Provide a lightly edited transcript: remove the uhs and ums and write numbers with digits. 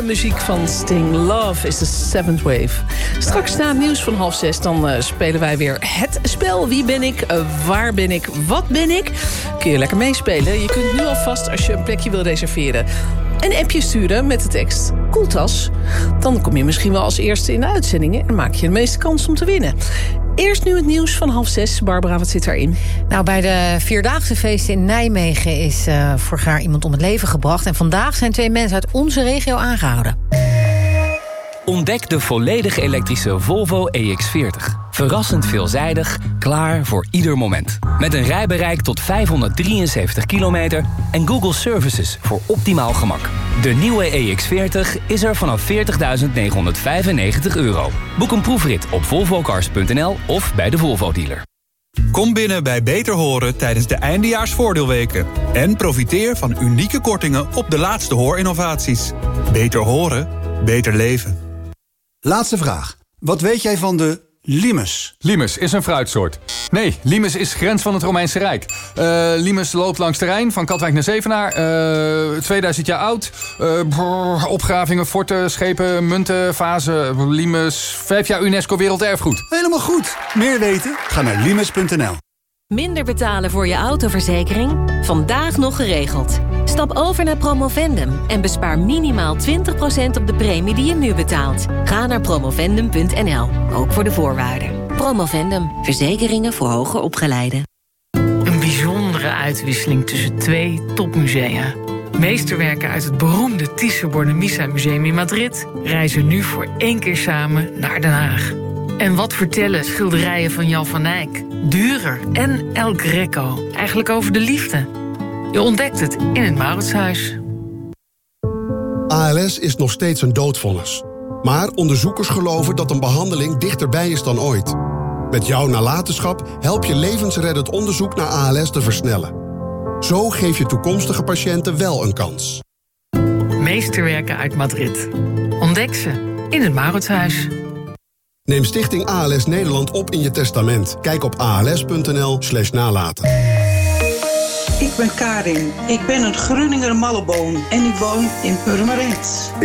muziek van Sting. Love is the seventh wave. Straks na het nieuws van 5:30 dan spelen wij weer het spel. Wie ben ik? Waar ben ik? Wat ben ik? Kun je lekker meespelen. Je kunt nu alvast, als je een plekje wil reserveren, een appje sturen met de tekst Koeltas. Dan kom je misschien wel als eerste in de uitzendingen en maak je de meeste kans om te winnen. Eerst nu het nieuws van 5:30. Barbara, wat zit daarin? Nou, bij de Vierdaagse feesten in Nijmegen is vorig jaar iemand om het leven gebracht. En vandaag zijn 2 mensen uit onze regio aangehouden. Ontdek de volledig elektrische Volvo EX40. Verrassend veelzijdig, klaar voor ieder moment. Met een rijbereik tot 573 kilometer en Google Services voor optimaal gemak. De nieuwe EX40 is er vanaf €40.995. Boek een proefrit op volvocars.nl of bij de Volvo-dealer. Kom binnen bij Beter Horen tijdens de eindejaarsvoordeelweken. En profiteer van unieke kortingen op de laatste hoorinnovaties. Beter horen, beter leven. Laatste vraag. Wat weet jij van de limes? Limes is een fruitsoort. Nee, limes is grens van het Romeinse Rijk. Limes loopt langs de Rijn, van Katwijk naar Zevenaar. 2000 jaar oud. Opgravingen, forten, schepen, munten, vazen. Limes, 5 jaar UNESCO Werelderfgoed. Helemaal goed. Meer weten? Ga naar limes.nl. Minder betalen voor je autoverzekering? Vandaag nog geregeld. Stap over naar Promovendum en bespaar minimaal 20% op de premie die je nu betaalt. Ga naar promovendum.nl, ook voor de voorwaarden. Promovendum, verzekeringen voor hoger opgeleiden. Een bijzondere uitwisseling tussen 2 topmusea. Meesterwerken uit het beroemde Thyssen-Bornemisza Museum in Madrid reizen nu voor 1 keer samen naar Den Haag. En wat vertellen schilderijen van Jan van Eyck, Dürer en El Greco eigenlijk over de liefde? Je ontdekt het in het Mauritshuis. ALS is nog steeds een doodvonnis. Maar onderzoekers geloven dat een behandeling dichterbij is dan ooit. Met jouw nalatenschap help je levensreddend onderzoek naar ALS te versnellen. Zo geef je toekomstige patiënten wel een kans. Meesterwerken uit Madrid. Ontdek ze in het Mauritshuis. Neem Stichting ALS Nederland op in je testament. Kijk op als.nl/nalaten. Ik ben Karin. Ik ben een Groninger malleboon en ik woon in Purmerend.